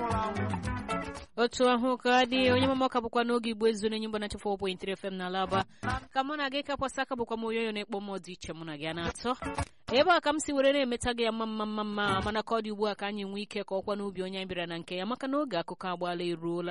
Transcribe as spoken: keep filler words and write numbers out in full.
otu ahụ ka dị onye mama ọka bụkwa n'oge Igbo ezu na nyimbo na four point three F M na Alaba ka mụ na gị kakwasa aka bụkwa m oyoyo na-ekpo m dị iche mụ na gị na-atọ ebe a ka m si were na-emeta gị ya mma mma mma mana ka ọ dị ugbu a ka anyị nwee ike ka ọkwa n'ubi onye anyị bịara na nke ya maka na oge akụkọ agbaala eruola